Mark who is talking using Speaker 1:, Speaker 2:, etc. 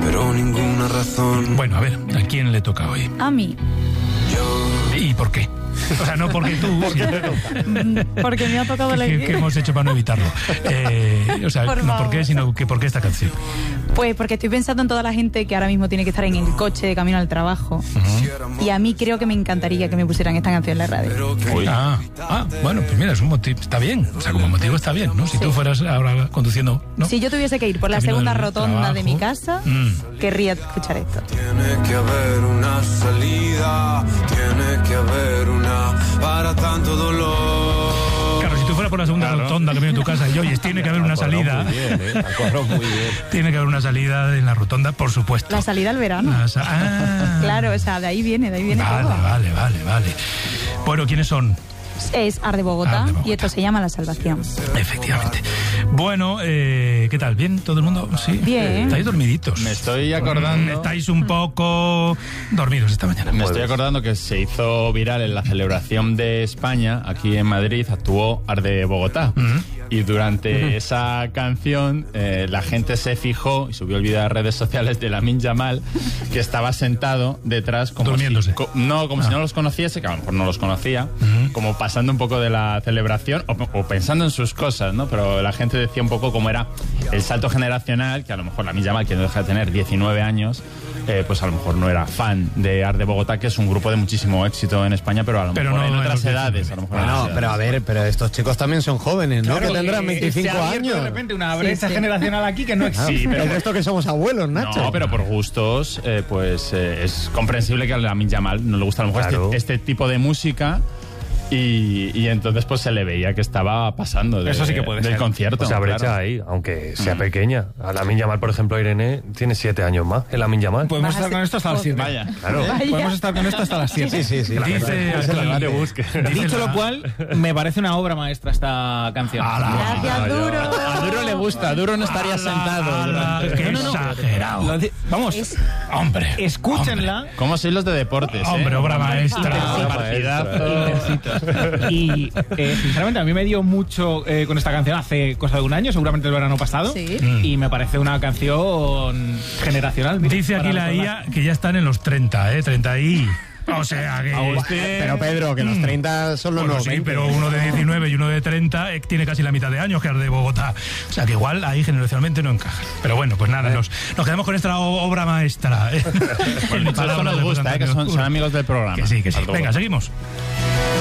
Speaker 1: pero ninguna razón.
Speaker 2: Bueno, a ver, ¿a quién le toca hoy?
Speaker 3: A mí.
Speaker 2: ¿Y por qué? O sea, no porque tú,
Speaker 3: porque me ha tocado elegir.
Speaker 2: ¿Qué hemos hecho para no evitarlo? O sea, no por qué, sino que por qué esta canción.
Speaker 3: Pues porque estoy pensando en toda la gente que ahora mismo tiene que estar en el coche de camino al trabajo. Y a mí creo que me encantaría que me pusieran esta canción en la radio.
Speaker 2: Bueno, pues mira, es un motivo, está bien. O sea, como motivo está bien, ¿no? Si tú fueras ahora conduciendo, ¿no?
Speaker 3: Si yo tuviese que ir por la
Speaker 2: Camino
Speaker 3: segunda
Speaker 2: del
Speaker 3: rotonda
Speaker 2: trabajo.
Speaker 3: de mi casa, querría escuchar esto.
Speaker 1: Tiene que haber una salida, tiene que haber una para tanto dolor.
Speaker 2: Claro, si tú fueras por la segunda rotonda que viene en tu casa y oyes, tiene que haber una salida.
Speaker 4: Muy bien, muy bien.
Speaker 2: Tiene que haber una salida en la rotonda, por supuesto.
Speaker 3: La salida al verano. Claro, o sea, de ahí viene todo.
Speaker 2: Vale. Bueno, ¿quiénes son?
Speaker 3: Es Ar de Bogotá,
Speaker 2: Ar de Bogotá.
Speaker 3: y esto se llama La Salvación.
Speaker 2: Efectivamente. Bueno, ¿qué tal? ¿Bien? ¿Todo el mundo? Sí.
Speaker 3: Bien.
Speaker 2: ¿Estáis dormiditos?
Speaker 5: Me estoy acordando.
Speaker 2: Estáis un poco dormidos esta mañana.
Speaker 5: Me estoy acordando que se hizo viral en la celebración de España, aquí en Madrid, actuó Ar de Bogotá. Y durante esa canción, la gente se fijó y subió el vídeo a las redes sociales de Lamine Yamal, que estaba sentado detrás como
Speaker 2: durmiéndose.
Speaker 5: si no los conociese, que a lo mejor no los conocía, como pasando un poco de la celebración o pensando en sus cosas, ¿no? Pero la gente decía un poco cómo era el salto generacional, que a lo mejor Lamine Yamal, que no deja de tener 19 años, pues a lo mejor no era fan de Ar de Bogotá, que es un grupo de muchísimo éxito en España, pero a lo mejor en otras edades.
Speaker 4: Pero a ver, pero estos chicos también son jóvenes, ¿no?
Speaker 6: Claro,
Speaker 4: que tendrán 25
Speaker 6: se ha abierto
Speaker 4: años.
Speaker 6: de repente una brecha generacional aquí que no existe.
Speaker 5: Sí, pero
Speaker 4: el resto que somos abuelos, Nacho.
Speaker 5: No, pero por gustos, es comprensible que a Lamine Yamal no le gusta a lo mejor este tipo de música. Y entonces pues se le veía que estaba pasando
Speaker 6: Eso sí que puede
Speaker 5: del
Speaker 6: ser.
Speaker 5: concierto.
Speaker 7: O sea, brecha
Speaker 5: claro.
Speaker 7: ahí, aunque sea pequeña. A Lamine Yamal, por ejemplo, Irene tiene 7 años más. El Lamine Yamal.
Speaker 6: Podemos estar con esto hasta las 7.
Speaker 5: Vaya.
Speaker 7: Claro.
Speaker 6: Podemos estar con esto hasta las 7.
Speaker 4: Sí.
Speaker 2: Dice
Speaker 6: Dicho lo cual, me parece una obra maestra esta canción.
Speaker 3: Gracias, Duro.
Speaker 6: A Duro le gusta, Duro no estaría sentado.
Speaker 2: ¡Qué exagerado!
Speaker 6: Vamos,
Speaker 2: Hombre.
Speaker 6: escúchenla.
Speaker 5: ¿Cómo sois los de deportes?
Speaker 2: Hombre, obra maestra.
Speaker 5: Partidazo.
Speaker 6: Y sinceramente a mí me dio mucho con esta canción hace cosa de un año, seguramente el verano pasado.
Speaker 3: Sí.
Speaker 6: Y me parece una canción generacional.
Speaker 2: Dice aquí la IA que ya están en los 30, 30 y... O sea que...
Speaker 4: Pero Pedro, que los 30 son los
Speaker 2: Bueno,
Speaker 4: 90.
Speaker 2: sí, pero uno de 19 y uno de 30 tiene casi la mitad de años que Ar de Bogotá. O sea que igual ahí generacionalmente no encaja. Pero bueno, pues nada, nos quedamos con esta obra maestra.
Speaker 5: Bueno, esto nos gusta, que son amigos del programa.
Speaker 2: Que sí. Venga, seguimos.